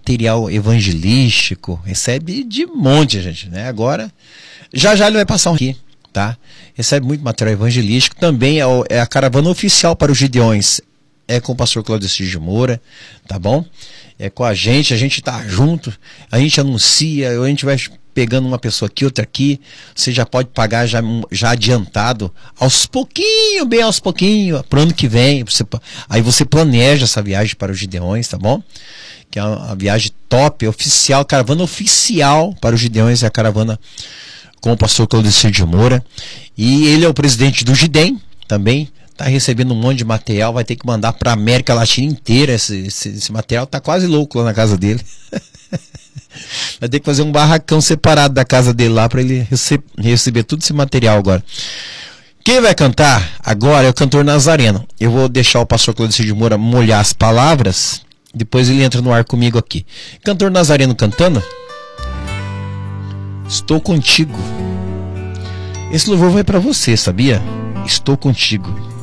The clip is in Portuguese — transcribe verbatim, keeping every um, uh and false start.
material evangelístico, recebe de monte, gente, né? Agora, já já ele vai passar um aqui, tá? Recebe muito material evangelístico, também é, o, é a caravana oficial para os Gideões, é com o pastor Claudecir de Moura, tá bom? É com a gente, a gente tá junto, a gente anuncia, a gente vai pegando uma pessoa aqui, outra aqui, você já pode pagar já, já adiantado, aos pouquinho, bem aos pouquinho, pro ano que vem, você, aí você planeja essa viagem para os Gideões, tá bom? Que é uma, uma viagem top, oficial, caravana oficial para os Gideões, é a caravana com o pastor Claudecir de Moura, e ele é o presidente do Gidem, também, tá recebendo um monte de material, vai ter que mandar para a América Latina inteira esse, esse, esse material, tá quase louco lá na casa dele. Vai ter que fazer um barracão separado da casa dele lá para ele rece receber todo esse material agora. Quem vai cantar agora é o cantor Nazareno. Eu vou deixar o pastor Claudecir de Moura molhar as palavras, depois ele entra no ar comigo aqui. Cantor Nazareno cantando Estou Contigo. Esse louvor vai para você, sabia? Estou Contigo.